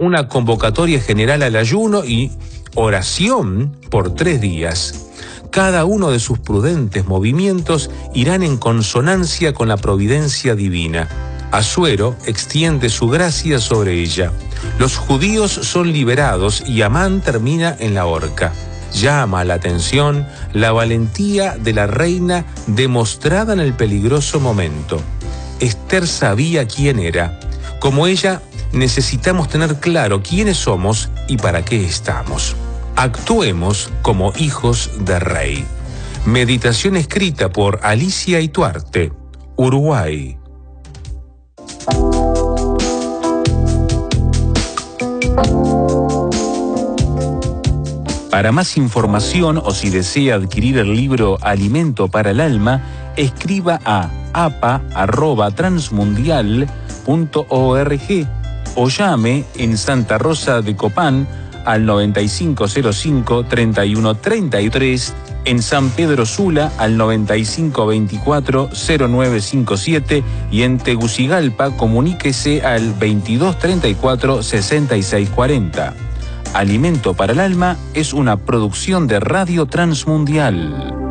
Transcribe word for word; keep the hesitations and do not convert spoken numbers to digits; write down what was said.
una convocatoria general al ayuno y oración por tres días. Cada uno de sus prudentes movimientos irán en consonancia con la providencia divina. Asuero extiende su gracia sobre ella. Los judíos son liberados y Amán termina en la horca. Llama la atención la valentía de la reina demostrada en el peligroso momento. Esther sabía quién era. Como ella, necesitamos tener claro quiénes somos y para qué estamos. Actuemos como hijos de rey. Meditación escrita por Alicia Ituarte, Uruguay. Para más información o si desea adquirir el libro Alimento para el Alma, escriba a a p a arroba transmundial punto org o llame en Santa Rosa de Copán al noventa y cinco cero cinco, treinta y uno treinta y tres, en San Pedro Sula al noventa y cinco veinticuatro, cero nueve cincuenta y siete y en Tegucigalpa comuníquese al veintidós treinta y cuatro, sesenta y seis cuarenta. Alimento para el Alma es una producción de Radio Transmundial.